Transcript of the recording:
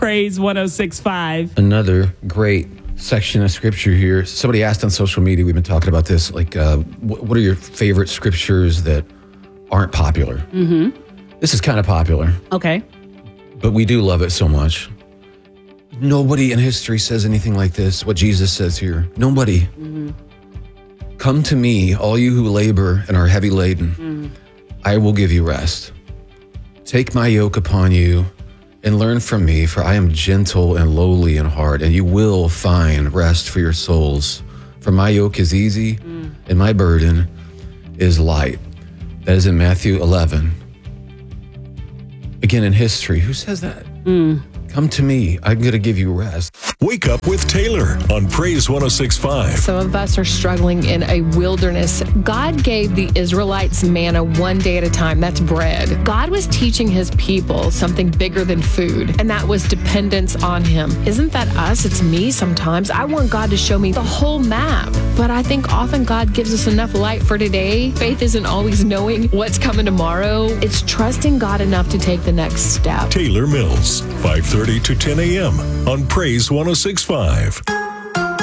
Praise 106.5. Another great section of scripture here. Somebody asked on social media, we've been talking about this, like, what are your favorite scriptures that aren't popular? Mm-hmm. This is kind of popular. Okay. But we do love it so much. Nobody in history says anything like this, what Jesus says here. Nobody. Mm-hmm. Come to me, all you who labor and are heavy laden. I will give you rest. Take my yoke upon you and learn from me, for I am gentle and lowly in heart, and you will find rest for your souls. For my yoke is easy and my burden is light. That is in Matthew 11. Again, in history, who says that? Come to me, I'm going to give you rest. Wake up with Taylor on Praise 106.5. Some of us are struggling in a wilderness. God gave the Israelites manna one day at a time. That's bread. God was teaching his people something bigger than food, and that was dependence on him. Isn't that us? It's me sometimes. I want God to show me the whole map, but I think often God gives us enough light for today. Faith isn't always knowing what's coming tomorrow. It's trusting God enough to take the next step. Taylor Mills, 5:30 to 10 a.m. on Praise 106.5.